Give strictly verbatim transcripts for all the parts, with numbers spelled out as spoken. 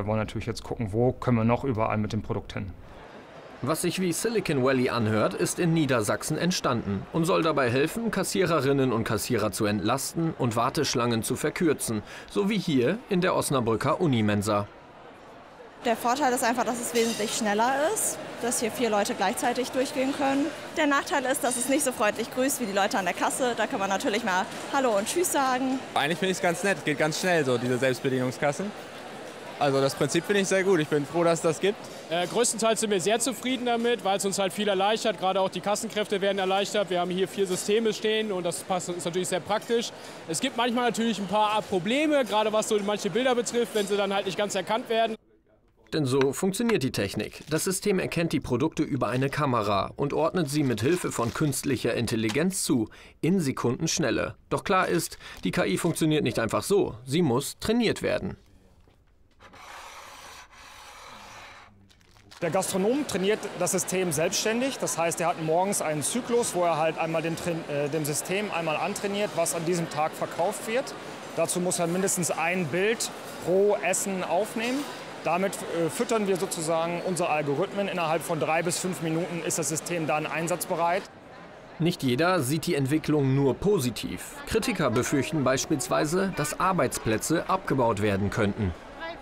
wollen natürlich jetzt gucken, wo können wir noch überall mit dem Produkt hin. Was sich wie Silicon Valley anhört, ist in Niedersachsen entstanden und soll dabei helfen, Kassiererinnen und Kassierer zu entlasten und Warteschlangen zu verkürzen, so wie hier in der Osnabrücker Unimensa. Der Vorteil ist einfach, dass es wesentlich schneller ist, dass hier vier Leute gleichzeitig durchgehen können. Der Nachteil ist, dass es nicht so freundlich grüßt wie die Leute an der Kasse. Da kann man natürlich mal Hallo und Tschüss sagen. Eigentlich finde ich es ganz nett, geht ganz schnell so, diese Selbstbedienungskassen. Also das Prinzip finde ich sehr gut. Ich bin froh, dass es das gibt. Äh, größtenteils sind wir sehr zufrieden damit, weil es uns halt viel erleichtert. Gerade auch die Kassenkräfte werden erleichtert. Wir haben hier vier Systeme stehen und das passt, ist natürlich sehr praktisch. Es gibt manchmal natürlich ein paar Probleme, gerade was so manche Bilder betrifft, wenn sie dann halt nicht ganz erkannt werden. Denn so funktioniert die Technik. Das System erkennt die Produkte über eine Kamera und ordnet sie mit Hilfe von künstlicher Intelligenz zu, in Sekundenschnelle. Doch klar ist, die K I funktioniert nicht einfach so. Sie muss trainiert werden. Der Gastronom trainiert das System selbstständig. Das heißt, er hat morgens einen Zyklus, wo er halt einmal dem, äh, dem System einmal antrainiert, was an diesem Tag verkauft wird. Dazu muss er mindestens ein Bild pro Essen aufnehmen. Damit äh, füttern wir sozusagen unsere Algorithmen. Innerhalb von drei bis fünf Minuten ist das System dann einsatzbereit. Nicht jeder sieht die Entwicklung nur positiv. Kritiker befürchten beispielsweise, dass Arbeitsplätze abgebaut werden könnten.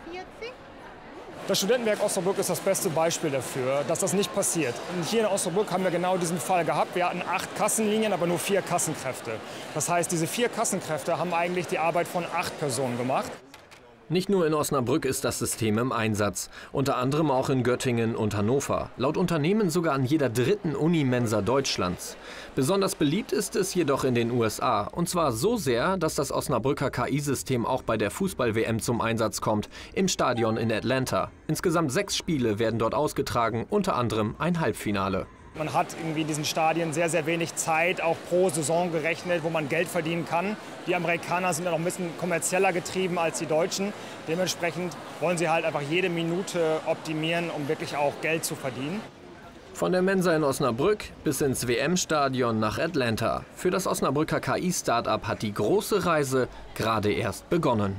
Das Studentenwerk Osnabrück ist das beste Beispiel dafür, dass das nicht passiert. Und hier in Osnabrück haben wir genau diesen Fall gehabt. Wir hatten acht Kassenlinien, aber nur vier Kassenkräfte. Das heißt, diese vier Kassenkräfte haben eigentlich die Arbeit von acht Personen gemacht. Nicht nur in Osnabrück ist das System im Einsatz, unter anderem auch in Göttingen und Hannover. Laut Unternehmen sogar an jeder dritten Unimensa Deutschlands. Besonders beliebt ist es jedoch in den U S A. Und zwar so sehr, dass das Osnabrücker K I-System auch bei der Fußball-W M zum Einsatz kommt, im Stadion in Atlanta. Insgesamt sechs Spiele werden dort ausgetragen, unter anderem ein Halbfinale. Man hat irgendwie in diesen Stadien sehr, sehr wenig Zeit, auch pro Saison gerechnet, wo man Geld verdienen kann. Die Amerikaner sind ja noch ein bisschen kommerzieller getrieben als die Deutschen. Dementsprechend wollen sie halt einfach jede Minute optimieren, um wirklich auch Geld zu verdienen. Von der Mensa in Osnabrück bis ins W M-Stadion nach Atlanta. Für das Osnabrücker K I-Startup hat die große Reise gerade erst begonnen.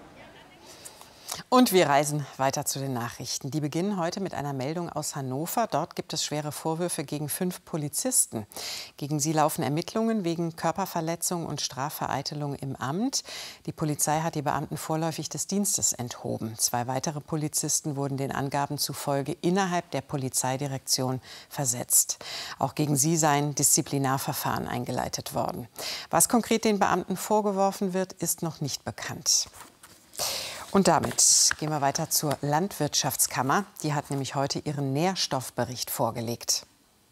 Und wir reisen weiter zu den Nachrichten. Die beginnen heute mit einer Meldung aus Hannover. Dort gibt es schwere Vorwürfe gegen fünf Polizisten. Gegen sie laufen Ermittlungen wegen Körperverletzung und Strafvereitelung im Amt. Die Polizei hat die Beamten vorläufig des Dienstes enthoben. Zwei weitere Polizisten wurden den Angaben zufolge innerhalb der Polizeidirektion versetzt. Auch gegen sie seien Disziplinarverfahren eingeleitet worden. Was konkret den Beamten vorgeworfen wird, ist noch nicht bekannt. Und damit gehen wir weiter zur Landwirtschaftskammer. Die hat nämlich heute ihren Nährstoffbericht vorgelegt.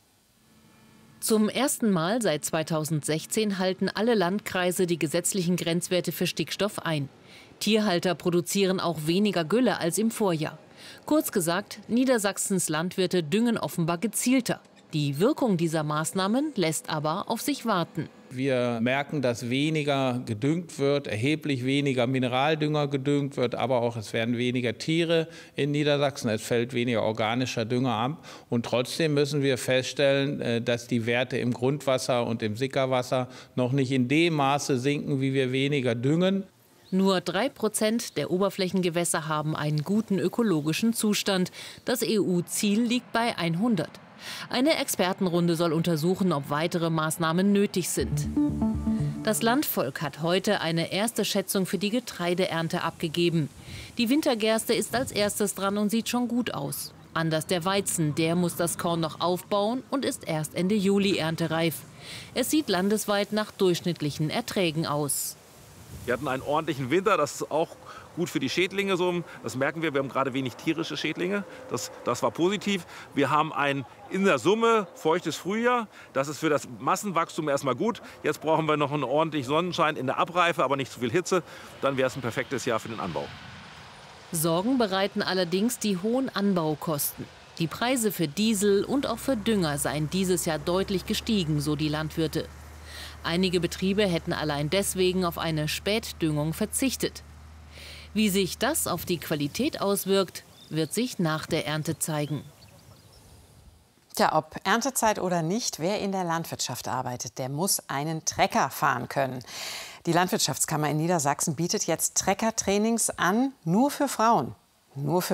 Zum ersten Mal seit zweitausendsechzehn halten alle Landkreise die gesetzlichen Grenzwerte für Stickstoff ein. Tierhalter produzieren auch weniger Gülle als im Vorjahr. Kurz gesagt, Niedersachsens Landwirte düngen offenbar gezielter. Die Wirkung dieser Maßnahmen lässt aber auf sich warten. Wir merken, dass weniger gedüngt wird, erheblich weniger Mineraldünger gedüngt wird, aber auch es werden weniger Tiere in Niedersachsen, es fällt weniger organischer Dünger ab. Und trotzdem müssen wir feststellen, dass die Werte im Grundwasser und im Sickerwasser noch nicht in dem Maße sinken, wie wir weniger düngen. Nur drei Prozent der Oberflächengewässer haben einen guten ökologischen Zustand. Das E U-Ziel liegt bei hundert. Eine Expertenrunde soll untersuchen, ob weitere Maßnahmen nötig sind. Das Landvolk hat heute eine erste Schätzung für die Getreideernte abgegeben. Die Wintergerste ist als erstes dran und sieht schon gut aus. Anders der Weizen, der muss das Korn noch aufbauen und ist erst Ende Juli erntereif. Es sieht landesweit nach durchschnittlichen Erträgen aus. Wir hatten einen ordentlichen Winter, das ist auch gut für die Schädlinge. So. Das merken wir, wir haben gerade wenig tierische Schädlinge, das, das war positiv. Wir haben ein in der Summe feuchtes Frühjahr, das ist für das Massenwachstum erstmal gut. Jetzt brauchen wir noch einen ordentlichen Sonnenschein in der Abreife, aber nicht zu viel Hitze, dann wäre es ein perfektes Jahr für den Anbau. Sorgen bereiten allerdings die hohen Anbaukosten. Die Preise für Diesel und auch für Dünger seien dieses Jahr deutlich gestiegen, so die Landwirte. Einige Betriebe hätten allein deswegen auf eine Spätdüngung verzichtet. Wie sich das auf die Qualität auswirkt, wird sich nach der Ernte zeigen. Tja, ob Erntezeit oder nicht, wer in der Landwirtschaft arbeitet, der muss einen Trecker fahren können. Die Landwirtschaftskammer in Niedersachsen bietet jetzt Treckertrainings an, nur für Frauen. Nur für